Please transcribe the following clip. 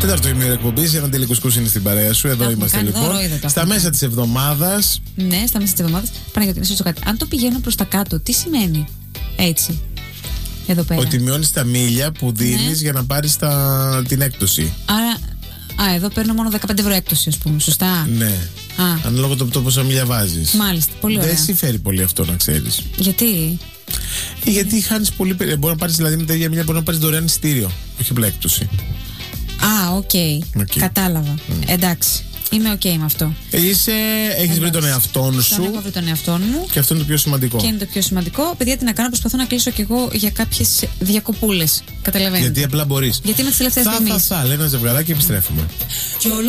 Τέταρτο ημίωρο εκπομπής, ένα τελικοσκούς είναι στην παρέα σου. Εδώ είμαστε λοιπόν. Στα μέσα της εβδομάδας. Ναι, στα μέσα της εβδομάδας. Παναγιώτη, να σου ρωτήσω κάτι. Αν το πηγαίνω προς τα κάτω, τι σημαίνει έτσι, εδώ πέρα? Ότι μειώνεις τα μίλια που δίνεις για να πάρεις την έκπτωση. Άρα, εδώ παίρνω μόνο 15 ευρώ έκπτωση, ας πούμε. Σωστά. Ναι. Ανάλογα το πόσα μίλια βάζεις. Μάλιστα, πολύ ωραία. Δεν συμφέρει πολύ αυτό, να ξέρεις. Γιατί? Γιατί χάνεις πολύ. Μπορεί να πάρεις δηλαδή με τα ίδια μίλια, μπορεί να πάρεις δωρεάν εισιτήριο. Όχι απλά έκπτωση. Οκ. Κατάλαβα. Εντάξει. Είμαι οκ με αυτό. Έχεις βρει τον εαυτό σου. Έχω βρει τον εαυτό μου. Και αυτό είναι το πιο σημαντικό. Και είναι το πιο σημαντικό. Παιδιά, τι να κάνω, προσπαθώ να κλείσω κι εγώ για κάποιες διακοπούλες. Καταλαβαίνετε. Γιατί απλά μπορείς. Γιατί είμαι τις τελευταίες στιγμές. Θα, λέει ένα ζευγαράκι και επιστρέφουμε.